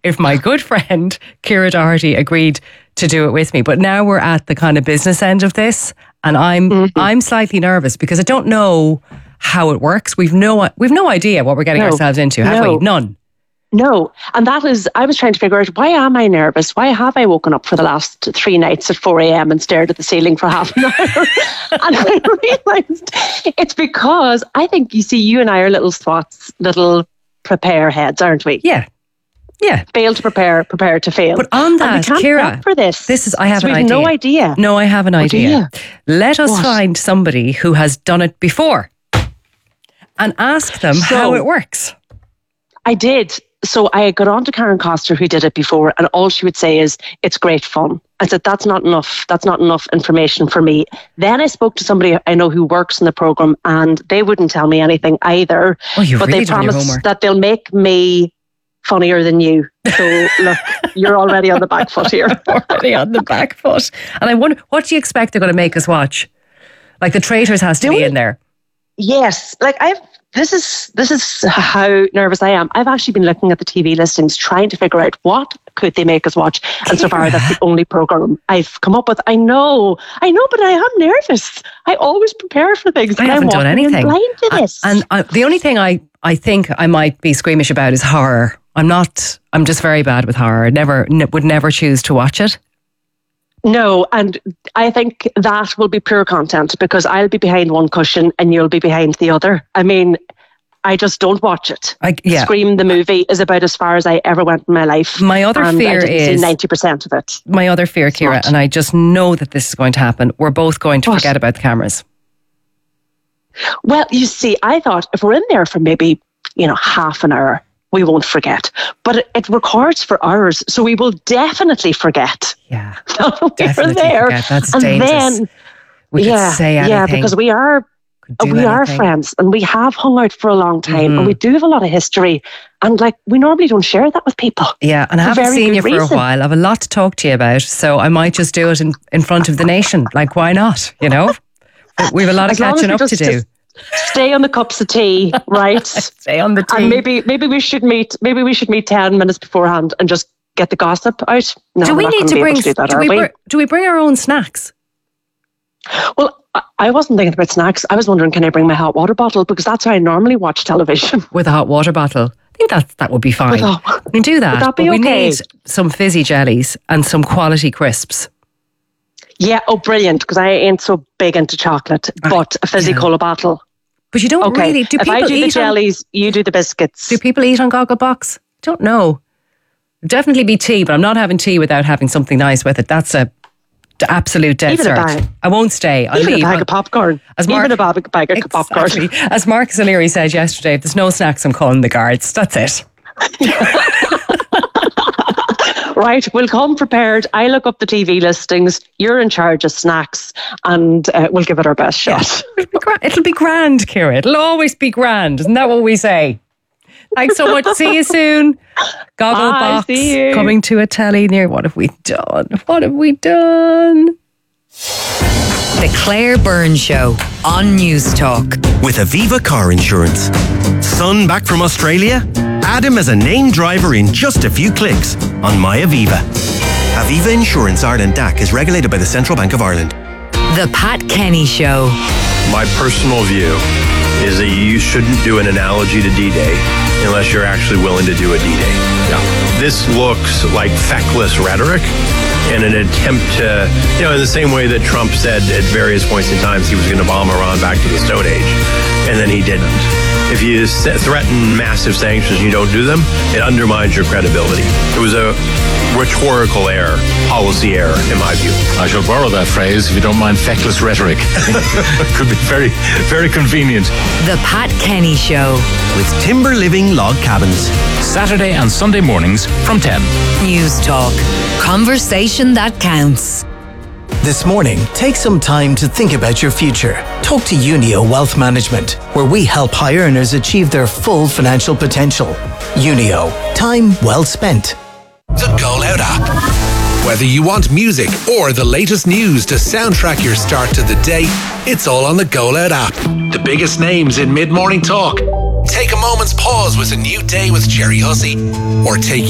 if my good friend Ciara Doherty agreed to do it with me. But now we're at the kind of business end of this, and I'm slightly nervous because I don't know how it works. We've no idea what we're getting ourselves into, have we? None. No. And that is, I was trying to figure out, why am I nervous? Why have I woken up for the last 3 nights at 4 a.m. and stared at the ceiling for half an hour? And I realised it's because I think, you see, you and I are little swats, little prepare heads, aren't we? Yeah. Fail to prepare to fail. But on that, Ciara, for this. I have an idea. No idea. No, I have an idea. Let us find somebody who has done it before and ask them how it works. I did. So I got on to Karen Coster, who did it before, and all she would say is, it's great fun. I said, that's not enough. That's not enough information for me. Then I spoke to somebody I know who works in the programme, and they wouldn't tell me anything either. Oh, you but really they promised that they'll make me funnier than you. So look, you're already on the back foot here. Already on the back foot. And I wonder, what do you expect they're going to make us watch? Like, The Traitors has to be in there. Yes. Like, this is how nervous I am. I've actually been looking at the TV listings, trying to figure out what could they make us watch. And so far, that's the only programme I've come up with. I know, but I am nervous. I always prepare for things. I haven't done anything. Blind to this. And the only thing I think I might be squeamish about is horror. I'm just very bad with horror. Would never choose to watch it. No, and I think that will be pure content because I'll be behind one cushion and you'll be behind the other. I mean, I just don't watch it. Scream the movie is about as far as I ever went in my life. My other fear is 90% of it. My other fear, Ciara, and I just know that this is going to happen. We're both going to forget about the cameras. Well, you see, I thought if we're in there for maybe, half an hour, we won't forget. But it records for hours, so we will definitely forget. Yeah, definitely there. Forget. That's dangerous. Then, we could say anything. Yeah, because we are friends and we have hung out for a long time and we do have a lot of history. And we normally don't share that with people. Yeah, and I haven't seen you for a while. I have a lot to talk to you about, so I might just do it in front of the nation. Like, why not? We have a lot of catching up to do. Stay on the cups of tea, right? Stay on the tea. And maybe we should meet 10 minutes beforehand and just get the gossip out. No, do we need to bring do we bring our own snacks? Well, I wasn't thinking about snacks. I was wondering, can I bring my hot water bottle? Because that's how I normally watch television. With a hot water bottle. I think that would be fine. We can do that. Would that be but okay? We need some fizzy jellies and some quality crisps. Yeah, brilliant, because I ain't so big into chocolate, but a fizzy cola bottle. But you don't really... If I do the jellies, you do the biscuits. Do people eat on Gogglebox? Don't know. Definitely be tea, but I'm not having tea without having something nice with it. That's the absolute dead cert. I won't stay. I'll leave. A bag of popcorn. Even a bag of popcorn. As Marcus O'Leary said yesterday, if there's no snacks, I'm calling the guards. That's it. Right, we'll come prepared. I look up the TV listings. You're in charge of snacks, and we'll give it our best shot. It'll be grand, Ciara. It'll always be grand. Isn't that what we say? Thanks so much. See you soon. Gogglebox coming to a telly near. What have we done? The Claire Byrne Show on News Talk. With Aviva Car Insurance. Son back from Australia? Add him as a named driver in just a few clicks on MyAviva. Aviva Insurance Ireland DAC is regulated by the Central Bank of Ireland. The Pat Kenny Show. My personal view is that you shouldn't do an analogy to D-Day unless you're actually willing to do a D-Day. Yeah. This looks like feckless rhetoric and an attempt to, in the same way that Trump said at various points in time he was going to bomb Iran back to the Stone Age, and then he didn't. If you threaten massive sanctions and you don't do them, it undermines your credibility. It was a rhetorical error, policy error, in my view. I shall borrow that phrase, if you don't mind, feckless rhetoric. Could be very, very convenient. The Pat Kenny Show. With Timber Living Log Cabins. Saturday and Sunday mornings from 10. News Talk. Conversation that counts. This morning, take some time to think about your future. Talk to Unio Wealth Management, where we help high earners achieve their full financial potential. Unio. Time well spent. The Go Loud app. Whether you want music or the latest news to soundtrack your start to the day, it's all on the Go Loud app. The biggest names in mid-morning talk. Take a moment's pause with a new day with Jerry Hussey, or take